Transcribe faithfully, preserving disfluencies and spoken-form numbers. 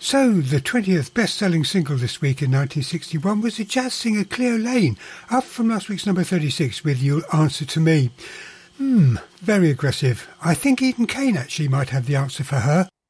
So, the twentieth best-selling single this week in nineteen sixty-one was the jazz singer Cleo Laine, up from last week's number thirty-six with You'll Answer to Me. Hmm, very aggressive. I think Eden Kane actually might have the answer for her.